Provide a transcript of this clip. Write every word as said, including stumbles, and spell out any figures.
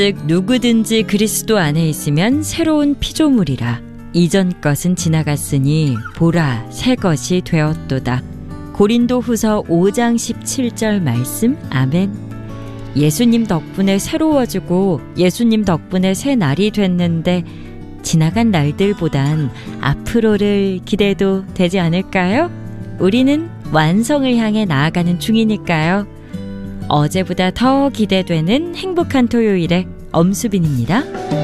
즉 누구든지 그리스도 안에 있으면 새로운 피조물이라. 이전 것은 지나갔으니 보라 새 것이 되었도다. 고린도후서 오 장 십칠 절 말씀. 아멘. 예수님 덕분에 새로워지고 예수님 덕분에 새 날이 됐는데 지나간 날들보단 앞으로를 기대도 되지 않을까요? 우리는 완성을 향해 나아가는 중이니까요. 어제보다 더 기대되는 행복한 토요일에 엄수빈입니다.